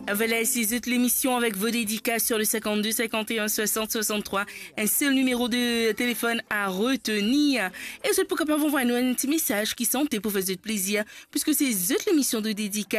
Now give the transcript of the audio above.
Voilà, c'est l'émission avec vos dédicaces sur le 52 51 60 63. Un seul numéro de téléphone à retenir. Et vous êtes pourquoi pas vous envoyer un petit message qui sont pour faire plaisir, puisque c'est l'émission de dédicaces.